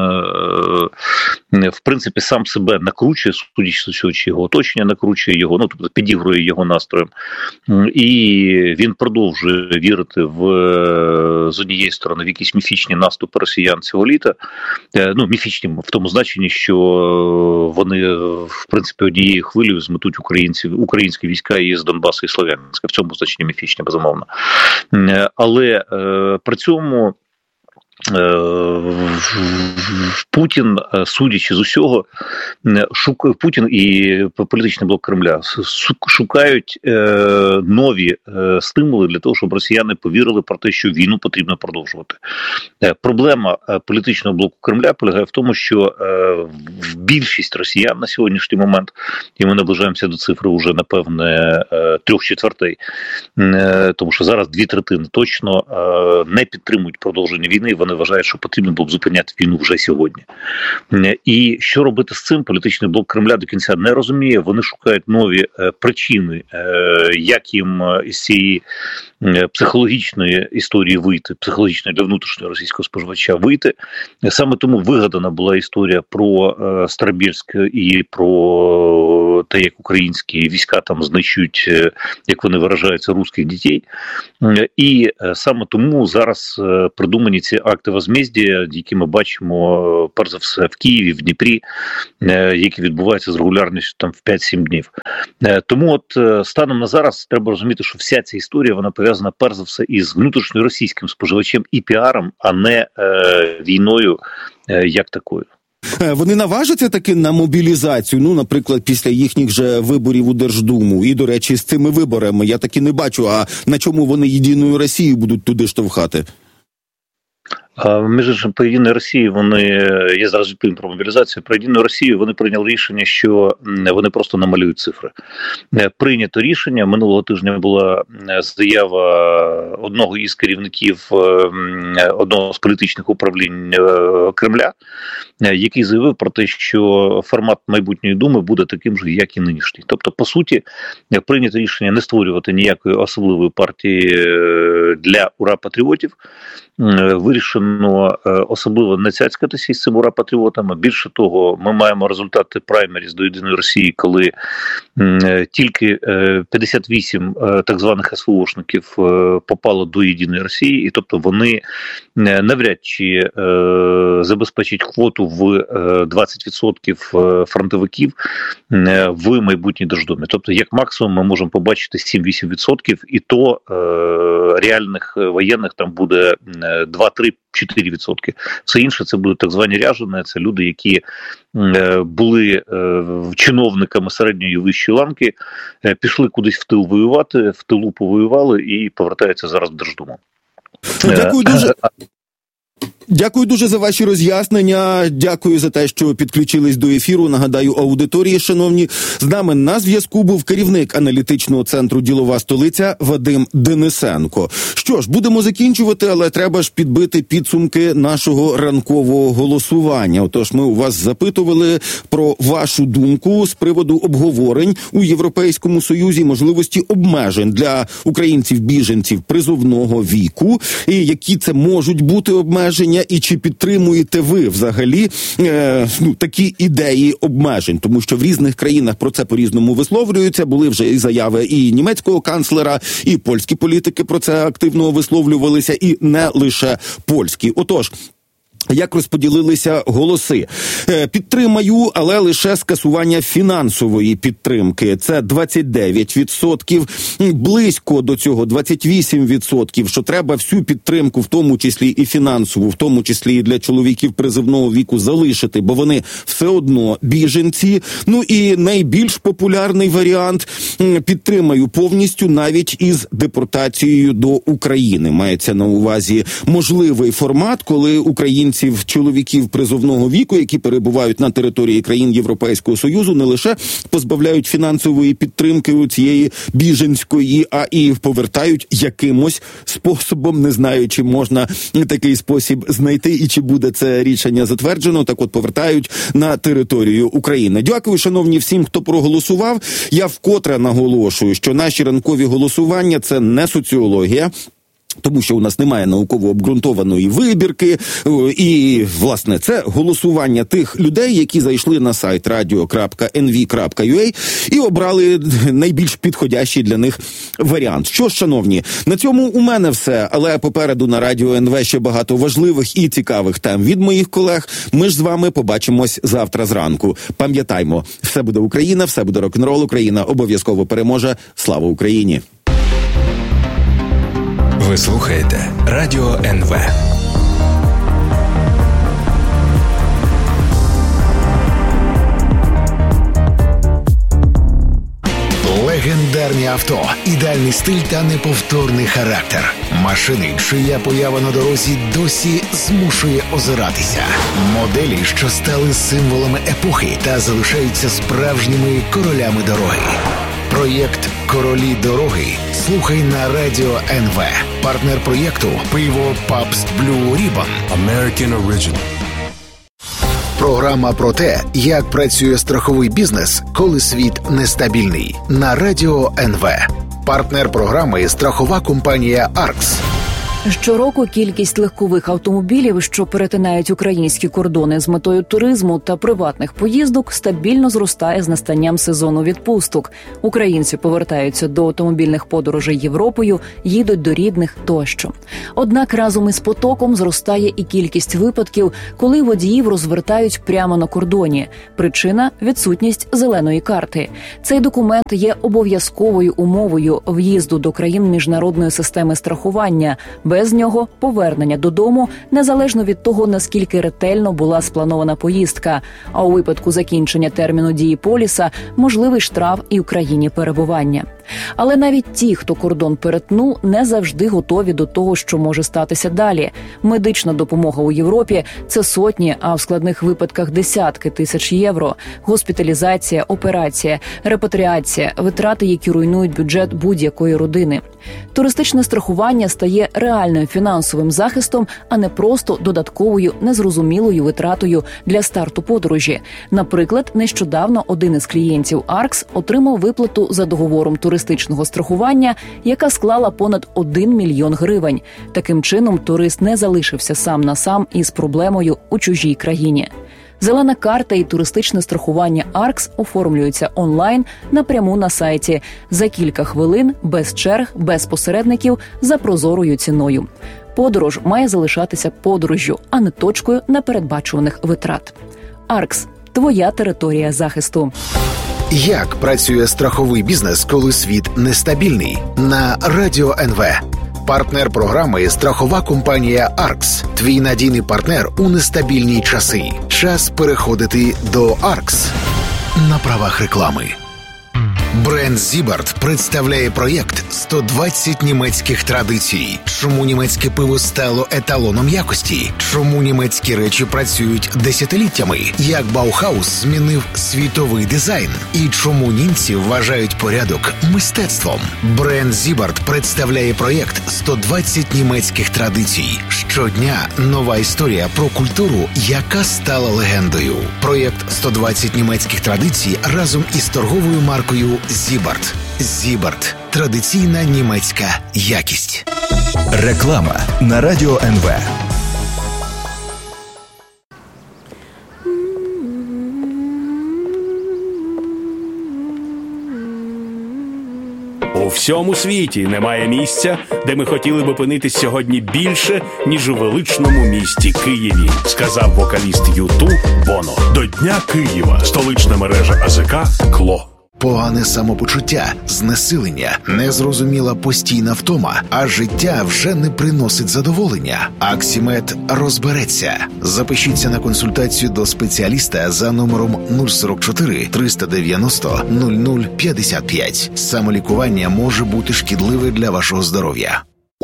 в принципі, сам себе накручує, судячи з цього, чи його оточення накручує його, тобто підігрує його настроєм. І він продовжує вірити з однієї сторони в якісь міфічні наступи росіян цього літа. Міфічні в тому значенні, що вони, в принципі, однією хвилею зметуть українські війська із Донбасу і Слов'янська. В цьому значенні міфічні, безумовно. Але при цьому Путін, судячи з усього, Путін і політичний блок Кремля шукають нові стимули для того, щоб росіяни повірили про те, що війну потрібно продовжувати. Проблема політичного блоку Кремля полягає в тому, що більшість росіян на сьогоднішній момент, і ми наближаємося до цифри вже, напевне, 3/4, тому що зараз 2/3 точно не підтримують продовження війни, вони вважають, що потрібно було б зупиняти війну вже сьогодні. І що робити з цим, політичний блок Кремля до кінця не розуміє. Вони шукають нові причини, як їм із цієї психологічної історії вийти, психологічної для внутрішнього російського споживача вийти. Саме тому вигадана була історія про Старобільськ і про те, як українські війська там знищують, як вони виражаються, русських дітей. І саме тому зараз придумані ці акти возмездія, які ми бачимо, перш за все, в Києві, в Дніпрі, які відбуваються з регулярністю там в 5-7 днів. Тому от станом на зараз треба розуміти, що вся ця історія, вона пов'язана перш за все із внутрішньоросійським споживачем і піаром, а не війною як такою. Вони наважаться таки на мобілізацію, наприклад, після їхніх же виборів у Держдуму. І, до речі, з цими виборами я таки не бачу, а на чому вони Єдиною Росію будуть туди штовхати? Між іншим, по Єдиній Росії я зараз відповім про мобілізацію, про Єдину Росію вони прийняли рішення, що вони просто намалюють цифри. Прийнято рішення, минулого тижня була заява одного із керівників одного з політичних управлінь Кремля, який заявив про те, що формат майбутньої Думи буде таким же, як і нинішній. Тобто, по суті, прийнято рішення не створювати ніякої особливої партії для ура-патріотів, вирішено особливо не цяцькатися із цими ура-патріотами. Більше того, ми маємо результати праймеріз до Єдиної Росії, коли тільки 58 так званих СВОшників попало до Єдиної Росії, і тобто вони навряд чи забезпечать квоту в 20% фронтовиків в майбутній Держдумі. Тобто, як максимум, ми можемо побачити 7-8%, і то реальних воєнних там буде 2-3-4%. Все інше це будуть так звані ряжені, це люди, які були чиновниками середньої і вищої ланки, пішли кудись в тил воювати, в тилу повоювали і повертаються зараз в Держдуму. Дякую дуже. Дякую дуже за ваші роз'яснення, дякую за те, що підключились до ефіру. Нагадаю аудиторії, шановні, з нами на зв'язку був керівник аналітичного центру «Ділова столиця» Вадим Денисенко. Що ж, будемо закінчувати, але треба ж підбити підсумки нашого ранкового голосування. Отож, ми у вас запитували про вашу думку з приводу обговорень у Європейському Союзі, можливості обмежень для українців-біженців призовного віку, і які це можуть бути обмеження, і чи підтримуєте ви взагалі такі ідеї обмежень? Тому що в різних країнах про це по-різному висловлюються. Були вже і заяви і німецького канцлера, і польські політики про це активно висловлювалися, і не лише польські. Отож, як розподілилися голоси? Підтримаю, але лише скасування фінансової підтримки. Це 29%. Близько до цього 28%, що треба всю підтримку, в тому числі і фінансову, в тому числі і для чоловіків призовного віку, залишити, бо вони все одно біженці. І найбільш популярний варіант – підтримаю повністю, навіть із депортацією до України. Мається на увазі можливий формат, коли українців, чоловіків призовного віку, які перебувають на території країн Європейського Союзу, не лише позбавляють фінансової підтримки у цієї біженської, а і повертають якимось способом, не знаю, чи можна такий спосіб знайти і чи буде це рішення затверджено, так от повертають на територію України. Дякую, шановні, всім, хто проголосував. Я вкотре наголошую, що наші ранкові голосування – це не соціологія, тому що у нас немає науково обґрунтованої вибірки, і, власне, це голосування тих людей, які зайшли на сайт radio.nv.ua і обрали найбільш підходящий для них варіант. Що ж, шановні, на цьому у мене все, але попереду на Радіо НВ ще багато важливих і цікавих тем від моїх колег. Ми ж з вами побачимось завтра зранку. Пам'ятаймо, все буде Україна, все буде рок-н-рол, Україна обов'язково переможе. Слава Україні! Ви слухаєте Радіо НВ. легендарні авто, ідеальний стиль та неповторний характер. Машини, чия поява на дорозі досі змушує озиратися. Моделі, що стали символами епохи та залишаються справжніми королями дороги. Проєкт «Королі дороги» слухай на Радіо НВ. Партнер проєкту – пиво Pabst Blue Ribbon. American Original. Програма про те, як працює страховий бізнес, коли світ нестабільний. На Радіо НВ. Партнер програми – страхова компанія «Аркс». Щороку кількість легкових автомобілів, що перетинають українські кордони з метою туризму та приватних поїздок, стабільно зростає з настанням сезону відпусток. Українці повертаються до автомобільних подорожей Європою, їдуть до рідних тощо. Однак разом із потоком зростає і кількість випадків, коли водіїв розвертають прямо на кордоні. Причина – відсутність зеленої карти. Цей документ є обов'язковою умовою в'їзду до країн міжнародної системи страхування. Без нього повернення додому, незалежно від того, наскільки ретельно була спланована поїздка. А у випадку закінчення терміну дії поліса – можливий штраф і в країні перебування. Але навіть ті, хто кордон перетнув, не завжди готові до того, що може статися далі. Медична допомога у Європі – це сотні, а в складних випадках десятки тисяч євро. Госпіталізація, операція, репатріація – витрати, які руйнують бюджет будь-якої родини. Туристичне страхування стає реальним фінансовим захистом, а не просто додатковою незрозумілою витратою для старту подорожі. Наприклад, нещодавно один із клієнтів «Аркс» отримав виплату за договором туристичного страхування, яка склала понад 1 мільйон гривень. Таким чином, турист не залишився сам на сам із проблемою у чужій країні. Зелена карта і туристичне страхування «Аркс» оформлюються онлайн напряму на сайті. За кілька хвилин, без черг, без посередників, за прозорою ціною. Подорож має залишатися подорожжю, а не точкою непередбачуваних витрат. «Аркс» – твоя територія захисту. Як працює страховий бізнес, коли світ нестабільний? На Радіо НВ. Партнер програми – страхова компанія «Аркс». Твій надійний партнер у нестабільні часи. Час переходити до «Аркс». На правах реклами. Бренд Зібарт представляє проєкт «120 німецьких традицій». Чому німецьке пиво стало еталоном якості? Чому німецькі речі працюють десятиліттями? Як Баухаус змінив світовий дизайн? І чому німці вважають порядок мистецтвом? Бренд Зібарт представляє проєкт «120 німецьких традицій». Щодня нова історія про культуру, яка стала легендою. Проєкт «120 німецьких традицій» разом із торговою маркою Зібарт. Зібарт. Традиційна німецька якість. Реклама на Радіо НВ. У всьому світі немає місця, де ми хотіли б опинитись сьогодні більше, ніж у величному місті Києві, сказав вокаліст Юту Боно. До Дня Києва столична мережа АЗК «Кло». Погане самопочуття, знесилення, незрозуміла постійна втома, а життя вже не приносить задоволення. Аксімед розбереться. Запишіться на консультацію до спеціаліста за номером 044 390 0055. Самолікування може бути шкідливе для вашого здоров'я.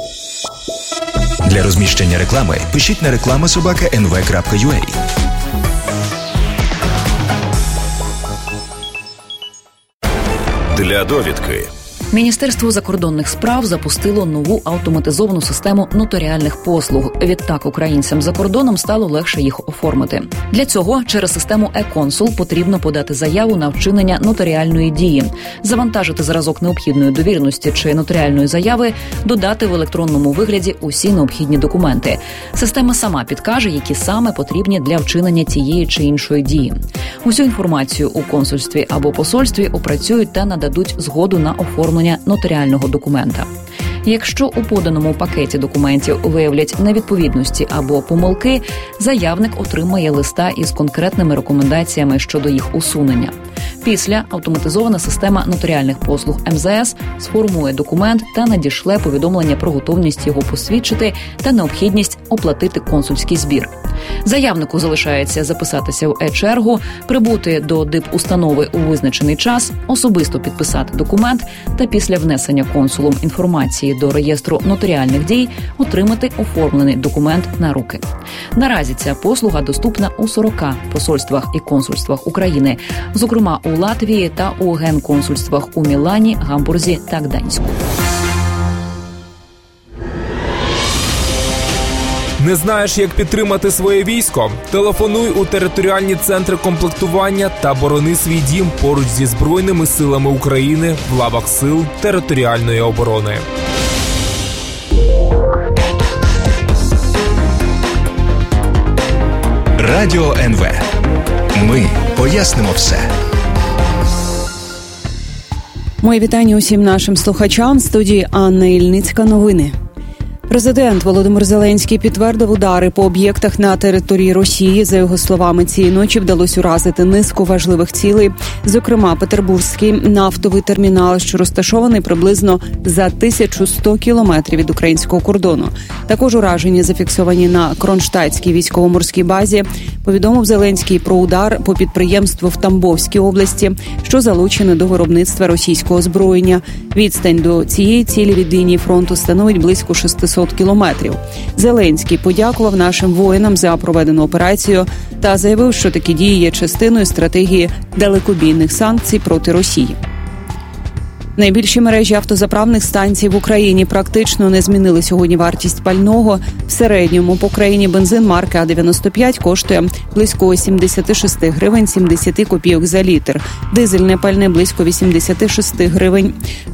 Для розміщення реклами пишіть на reklama@nv.ua. Для довідки. Міністерство закордонних справ запустило нову автоматизовану систему нотаріальних послуг. Відтак українцям за кордоном стало легше їх оформити. Для цього через систему e-консул потрібно подати заяву на вчинення нотаріальної дії, завантажити зразок необхідної довіреності чи нотаріальної заяви, додати в електронному вигляді усі необхідні документи. Система сама підкаже, які саме потрібні для вчинення тієї чи іншої дії. Усю інформацію у консульстві або посольстві опрацюють та нададуть згоду на оформлення нотаріального документа. Якщо у поданому пакеті документів виявлять невідповідності або помилки, заявник отримає листа із конкретними рекомендаціями щодо їх усунення. Після автоматизована система нотаріальних послуг МЗС сформує документ та надішле повідомлення про готовність його посвідчити та необхідність оплатити консульський збір. Заявнику залишається записатися в е-чергу, прибути до дипустанови у визначений час, особисто підписати документ та після внесення консулом інформації до реєстру нотаріальних дій отримати оформлений документ на руки. Наразі ця послуга доступна у 40 посольствах і консульствах України, зокрема у Латвії та у генконсульствах у Мілані, Гамбурзі та Гданську. Не знаєш, як підтримати своє військо? Телефонуй у територіальні центри комплектування та борони свій дім поруч зі Збройними силами України в лавах сил територіальної оборони. Радіо НВ. Ми пояснимо все. Мої вітання усім нашим слухачам. В студії Анна Ільницька. Новини. Президент Володимир Зеленський підтвердив удари по об'єктах на території Росії. За його словами, цієї ночі вдалося уразити низку важливих цілей, зокрема Петербурзький нафтовий термінал, що розташований приблизно за 1100 кілометрів від українського кордону. Також ураження зафіксовані на Кронштадтській військово-морській базі. Повідомив Зеленський про удар по підприємству в Тамбовській області, що залучене до виробництва російського озброєння. Відстань до цієї цілі від лінії фронту становить близько 600 кілометрів. Зеленський подякував нашим воїнам за проведену операцію та заявив, що такі дії є частиною стратегії далекобійних санкцій проти Росії. Найбільші мережі автозаправних станцій в Україні практично не змінили сьогодні вартість пального. В середньому по країні бензин марки А-95 коштує близько 76 гривень 70 копійок за літр. Дизельне пальне близько 86 гривень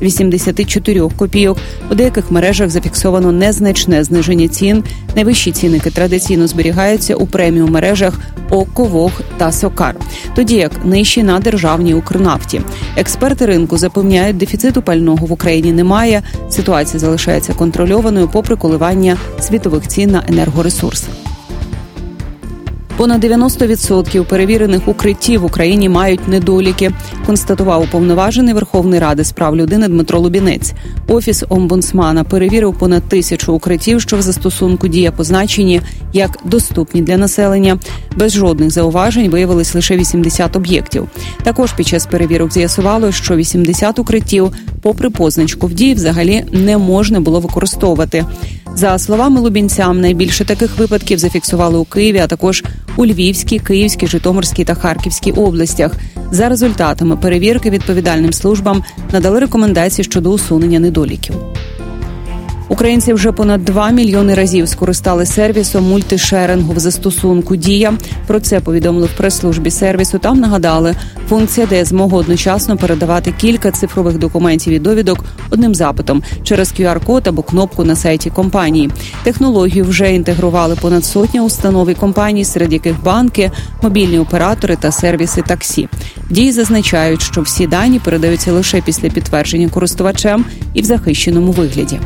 84 копійок. У деяких мережах зафіксовано незначне зниження цін. Найвищі цінники традиційно зберігаються у преміум мережах ОККО, ВОГ та СОКАР. Тоді як нижчі на державній Укрнафті. Експерти ринку запевняють, дефіциту пального в Україні немає. Ситуація залишається контрольованою попри коливання світових цін на енергоресурси. Понад 90% перевірених укриттів в Україні мають недоліки, констатував уповноважений Верховної Ради з прав людини Дмитро Лубінець. Офіс омбудсмана перевірив понад 1000 укриттів, що в застосунку «Дія» позначені як доступні для населення. Без жодних зауважень виявилось лише 80 об'єктів. Також під час перевірок з'ясувало, що 80 укриттів, попри позначку в «Дії», взагалі не можна було використовувати. За словами Лубінця, найбільше таких випадків зафіксували у Києві, а також у Львівській, Київській, Житомирській та Харківській областях. За результатами перевірки відповідальним службам надали рекомендації щодо усунення недоліків. Українці вже понад 2 мільйони разів скористали сервісом мультишерингу в застосунку «Дія». Про це повідомили в прес-службі сервісу. Там нагадали, функція дає змогу одночасно передавати кілька цифрових документів і довідок одним запитом через QR-код або кнопку на сайті компанії. Технологію вже інтегрували понад сотня установ і компаній, серед яких банки, мобільні оператори та сервіси таксі. В «Дії» зазначають, що всі дані передаються лише після підтвердження користувачем і в захищеному вигляді.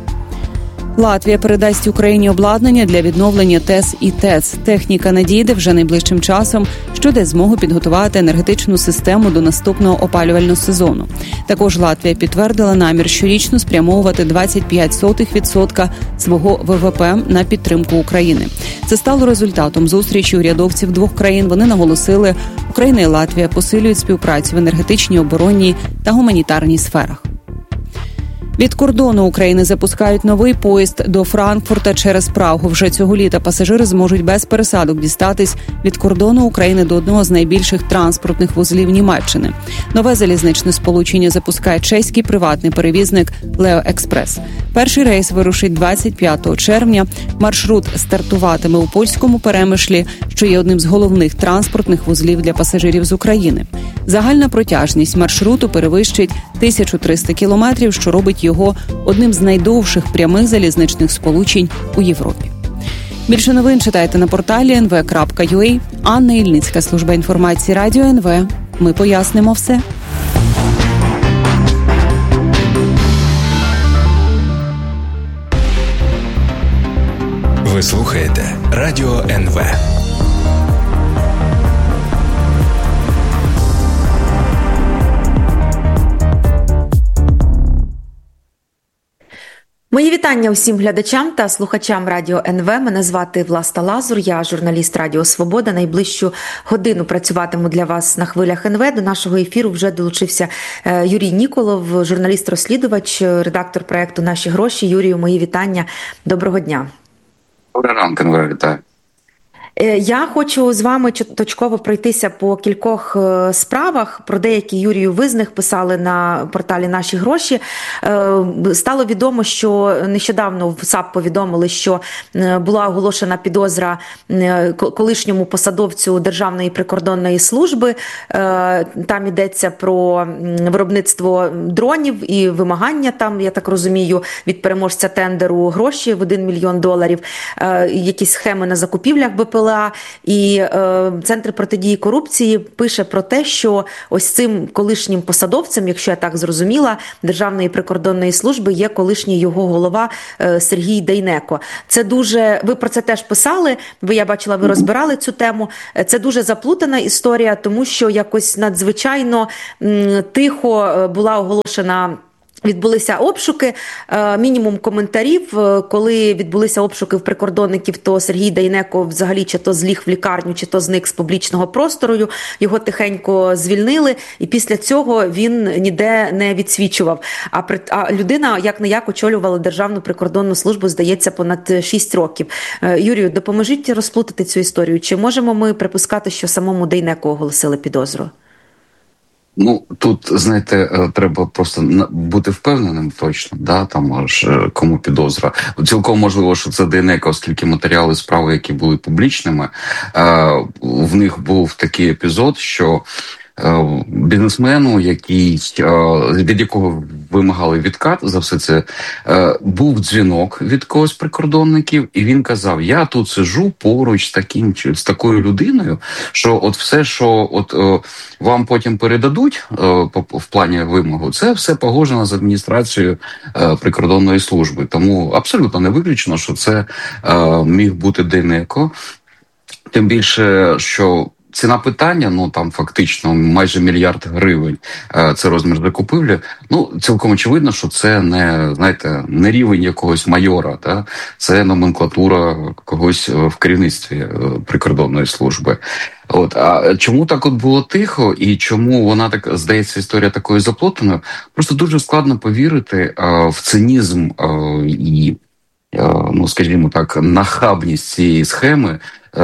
Латвія передасть Україні обладнання для відновлення ТЕС і ТЕЦ. Техніка надійде вже найближчим часом, що дасть змогу підготувати енергетичну систему до наступного опалювального сезону. Також Латвія підтвердила намір щорічно спрямовувати 0,25% свого ВВП на підтримку України. Це стало результатом зустрічі урядовців двох країн. Вони наголосили, Україна і Латвія посилюють співпрацю в енергетичній, оборонній та гуманітарній сферах. Від кордону України запускають новий поїзд до Франкфурта через Прагу. Вже цього літа пасажири зможуть без пересадок дістатись від кордону України до одного з найбільших транспортних вузлів Німеччини. Нове залізничне сполучення запускає чеський приватний перевізник Лео Експрес. Перший рейс вирушить 25 червня. Маршрут стартуватиме у польському Перемишлі, що є одним з головних транспортних вузлів для пасажирів з України. Загальна протяжність маршруту перевищить 1300 кілометрів, що робить його одним з найдовших прямих залізничних сполучень у Європі. Більше новин читайте на порталі nv.ua. Анна Ільницька, служба інформації Радіо НВ. Ми пояснимо все. Ви слухаєте Радіо НВ. Мої вітання усім глядачам та слухачам Радіо НВ. Мене звати Власта Лазур, я журналіст Радіо Свобода. Найближчу годину працюватиму для вас на хвилях НВ. До нашого ефіру вже долучився Юрій Ніколов, журналіст-розслідувач, редактор проєкту «Наші гроші». Юрію, мої вітання. Доброго дня. Доброго ранку, НВ, вітаю. Я хочу з вами точково пройтися по кількох справах. Про деякі, Юрію, ви з них писали на порталі «Наші гроші». Стало відомо, що нещодавно в САП повідомили, що була оголошена підозра колишньому посадовцю Державної прикордонної служби. Там йдеться про виробництво дронів і вимагання там, я так розумію, від переможця тендеру гроші в $1 мільйон, якісь схеми на закупівлях БПЛА. І Центр протидії корупції пише про те, що ось цим колишнім посадовцем, якщо я так зрозуміла, Державної прикордонної служби є колишній його голова Сергій Дейнеко. Це дуже, ви про це теж писали, я бачила, ви розбирали цю тему. Це дуже заплутана історія, тому що якось надзвичайно тихо була оголошена. Відбулися обшуки, мінімум коментарів. Коли відбулися обшуки в прикордонників, то Сергій Дейнеко взагалі чи то зліг в лікарню, чи то зник з публічного простору, його тихенько звільнили, і після цього він ніде не відсвічував. А людина, як-не-як, очолювала Державну прикордонну службу, здається, понад 6 років. Юрію, допоможіть розплутати цю історію. Чи можемо ми припускати, що самому Дейнеку оголосили підозру? Ну, тут, знаєте, треба просто бути впевненим точно, да, там аж кому підозра. Цілком можливо, що це Дейнеко, оскільки матеріали справи, які були публічними, в них був такий епізод, що бізнесмену, від якого вимагали відкат за все це, був дзвінок від когось з прикордонників, і він казав: я тут сиджу поруч з такою людиною, що от все, що вам потім передадуть в плані вимогу, це все погоджено з адміністрацією прикордонної служби. Тому абсолютно не виключено, що це міг бути Дейнеко. Тим більше, що ціна питання, ну там фактично майже $1 мільярд, це розмір закупівлі. Ну, цілком очевидно, що це не рівень якогось майора, да? Це номенклатура когось в керівництві прикордонної служби. А чому так було тихо і чому вона так здається історія такою заплутаною? Просто дуже складно повірити в цинізм і, скажімо так, нахабність цієї схеми.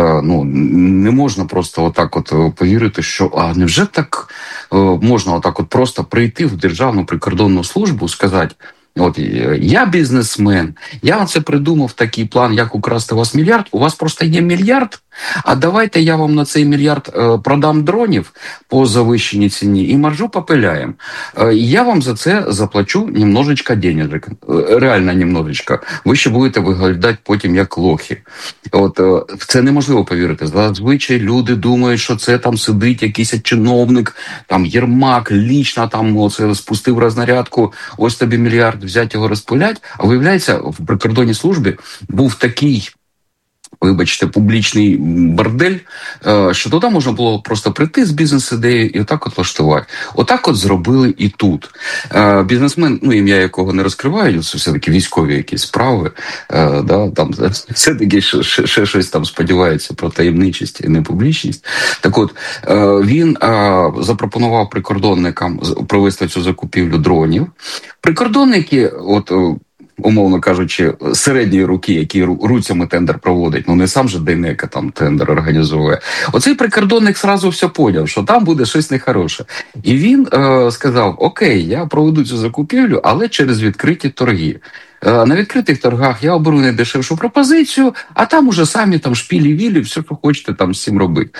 Не можна просто отак повірити, що невже так можна отак просто прийти в Державну прикордонну службу, сказати: я бізнесмен, я це придумав такий план, як украсти у вас $1 мільярд, у вас просто є $1 мільярд, а давайте я вам на цей $1 мільярд продам дронів по завищеній ціні і маржу попиляємо. Я вам за це заплачу немножечко денежок, реально немножечко. Ви ще будете виглядати потім як лохи. В це неможливо повірити. Зазвичай люди думають, що це там сидить якийсь чиновник, там Єрмак, лічно там спустив рознарядку, ось тобі $1 мільярд, взяти його розпилять. А виявляється, в прикордонній службі був такий, вибачте, публічний бордель, що туди можна було просто прийти з бізнес-ідеєю і отак влаштувати. Отак зробили і тут. Бізнесмен, ім'я якого не розкривають, це все-таки військові якісь справи, там все-таки ще щось там сподівається про таємничість і непублічність. Так він запропонував прикордонникам провести цю закупівлю дронів. Прикордонники, умовно кажучи, середньої руки, які руцями тендер проводить, не сам же Дейнеко там тендер організовує. Оцей прикордонник сразу все поняв, що там буде щось нехороше. І він сказав: окей, я проведу цю закупівлю, але через відкриті торги. На відкритих торгах я оберу найдешевшу пропозицію, а там уже самі там шпілі-вілі, все, що хочете там з цим робити.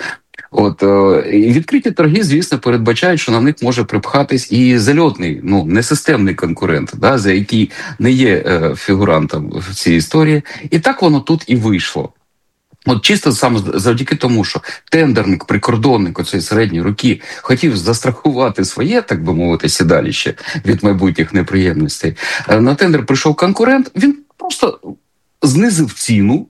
І відкриті торги, звісно, передбачають, що на них може припхатись і зальотний, несистемний конкурент, за який не є фігурантом в цій історії. І так воно тут і вийшло. Чисто саме завдяки тому, що тендерник, прикордонник оцеї середньої руки хотів застрахувати своє, так би мовити, сідаліще від майбутніх неприємностей. На тендер прийшов конкурент, він просто знизив ціну,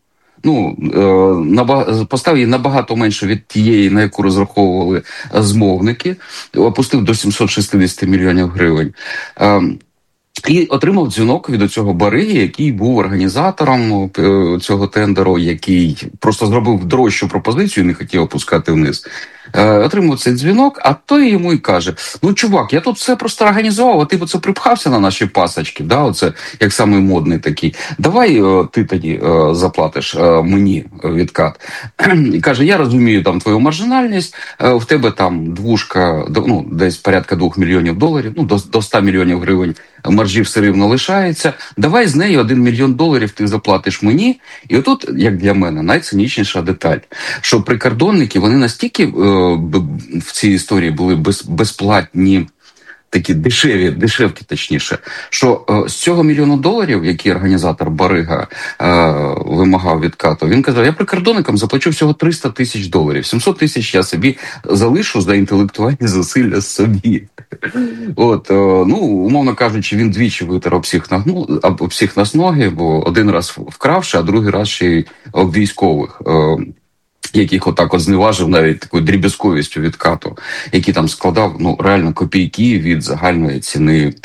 поставив її набагато менше від тієї, на яку розраховували змовники, опустив до 760 мільйонів гривень. І отримав дзвінок від цього бариги, який був організатором цього тендеру, який просто зробив дорожчу пропозицію, не хотів опускати вниз. Отримав цей дзвінок, а той йому і каже: ну, чувак, я тут все просто організував, а ти оце припхався на наші пасочки, да, оце як самий модний такий. Давай ти тоді заплатиш мені відкат. І каже: я розумію там твою маржинальність, в тебе там двушка, ну, десь порядка $2 мільйонів, ну, до 100 мільйонів гривень маржі все рівно лишається, давай з неї $1 мільйон ти заплатиш мені. І отут, як для мене, найцинічніша деталь, що прикордонники, вони настільки в цій історії були безплатні, такі дешевки точніше, що з цього $1 мільйон, який організатор барига вимагав відкату, він казав: я прикордонникам заплачу всього $300 тисяч, $700 тисяч я собі залишу за інтелектуальні зусилля собі. От, ну, умовно кажучи, він двічі витер об всіх нас ноги, бо один раз вкравши, а другий раз ще й об військових, яких отак от зневажив навіть такою дріб'язковістю відкату, який там складав, ну, реально копійки від загальної ціни